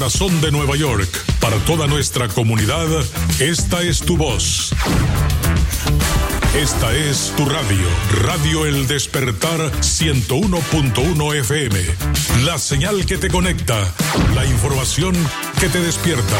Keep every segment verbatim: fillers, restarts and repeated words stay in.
Corazón de Nueva York, para toda nuestra comunidad, esta es tu voz. Esta es tu radio, Radio El Despertar ciento uno punto uno F M. La señal que te conecta, la información que te despierta.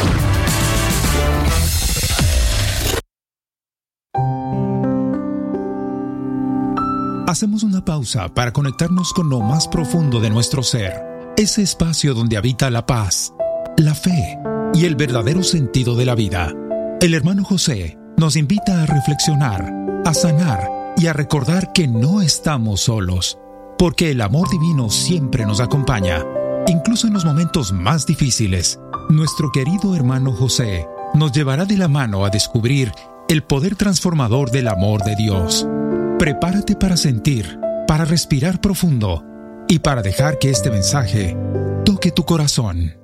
Hacemos una pausa para conectarnos con lo más profundo de nuestro ser, ese espacio donde habita la paz, la fe y el verdadero sentido de la vida. El hermano José nos invita a reflexionar, a sanar y a recordar que no estamos solos, porque el amor divino siempre nos acompaña, incluso en los momentos más difíciles. Nuestro querido hermano José nos llevará de la mano a descubrir el poder transformador del amor de Dios. Prepárate para sentir, para respirar profundo y para dejar que este mensaje toque tu corazón.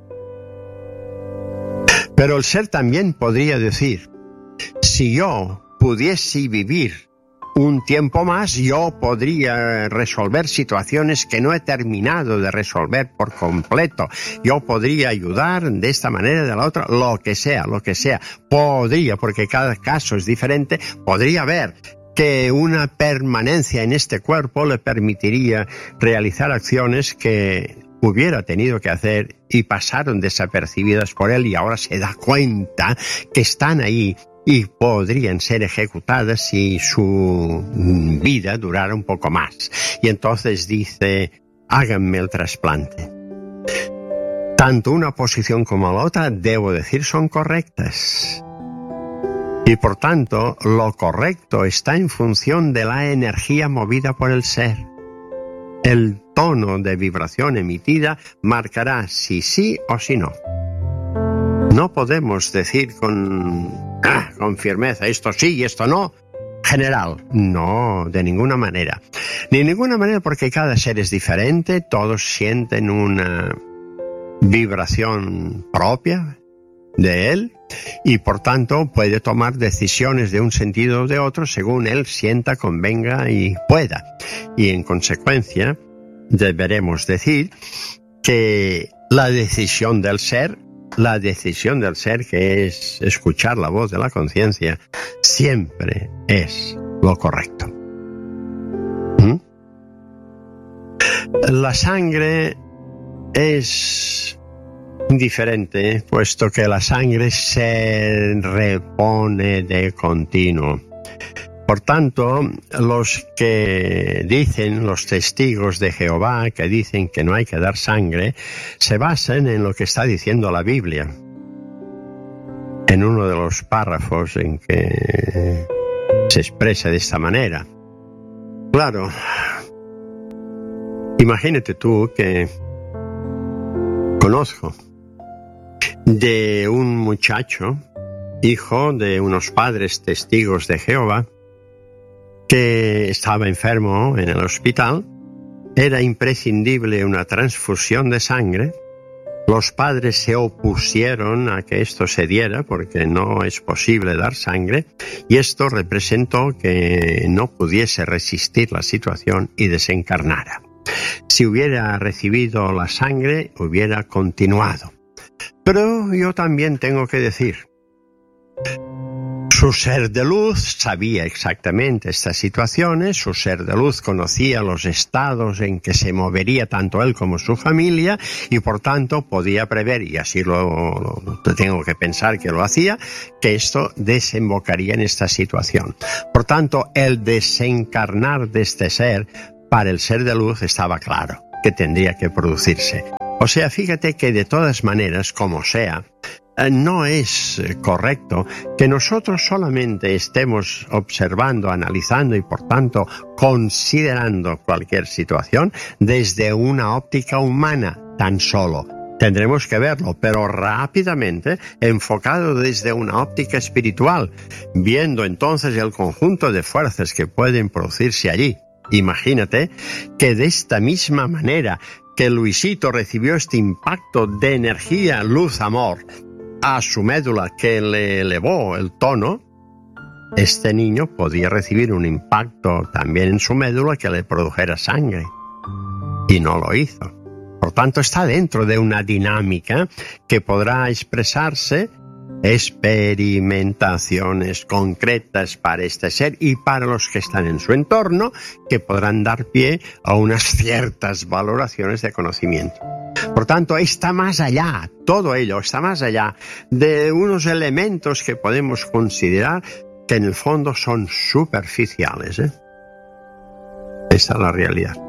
Pero el ser también podría decir, si yo pudiese vivir un tiempo más, yo podría resolver situaciones que no he terminado de resolver por completo. Yo podría ayudar de esta manera, de la otra, lo que sea, lo que sea. Podría, porque cada caso es diferente, podría haber que una permanencia en este cuerpo le permitiría realizar acciones que hubiera tenido que hacer y pasaron desapercibidas por él y ahora se da cuenta que están ahí y podrían ser ejecutadas si su vida durara un poco más. Y entonces dice, háganme el trasplante. Tanto una posición como la otra, debo decir, son correctas. Y por tanto, lo correcto está en función de la energía movida por el ser. El tono de vibración emitida marcará si sí o si no. No podemos decir con, ah, con firmeza esto sí y esto no. General, no, de ninguna manera. Ni de ninguna manera porque cada ser es diferente, todos sienten una vibración propia de él y por tanto puede tomar decisiones de un sentido o de otro según él sienta, convenga y pueda. Y en consecuencia deberemos decir que la decisión del ser, la decisión del ser que es escuchar la voz de la conciencia, siempre es lo correcto. ¿Mm? La sangre es diferente, puesto que la sangre se repone de continuo. Por tanto, los que dicen, los testigos de Jehová, que dicen que no hay que dar sangre, se basan en lo que está diciendo la Biblia. En uno de los párrafos en que se expresa de esta manera. Claro, imagínate tú que conozco de un muchacho, hijo de unos padres testigos de Jehová, que estaba enfermo en el hospital. Era imprescindible una transfusión de sangre. Los padres se opusieron a que esto se diera porque no es posible dar sangre, y esto representó que no pudiese resistir la situación y desencarnara. Si hubiera recibido la sangre, hubiera continuado. Pero yo también tengo que decir, su ser de luz sabía exactamente estas situaciones, su ser de luz conocía los estados en que se movería tanto él como su familia y por tanto podía prever, y así lo, lo tengo que pensar que lo hacía, que esto desembocaría en esta situación. Por tanto, el desencarnar de este ser, para el ser de luz estaba claro que tendría que producirse. O sea, fíjate que de todas maneras, como sea, no es correcto que nosotros solamente estemos observando, analizando y por tanto considerando cualquier situación desde una óptica humana tan solo. Tendremos que verlo, pero rápidamente enfocado desde una óptica espiritual, viendo entonces el conjunto de fuerzas que pueden producirse allí. Imagínate que de esta misma manera que Luisito recibió este impacto de energía, luz, amor, a su médula que le elevó el tono, este niño podía recibir un impacto también en su médula que le produjera sangre. Y no lo hizo. Por tanto, está dentro de una dinámica que podrá expresarse experimentaciones concretas para este ser y para los que están en su entorno, que podrán dar pie a unas ciertas valoraciones de conocimiento. Por tanto, está más allá, todo ello está más allá de unos elementos que podemos considerar que en el fondo son superficiales, ¿eh? Esa es la realidad.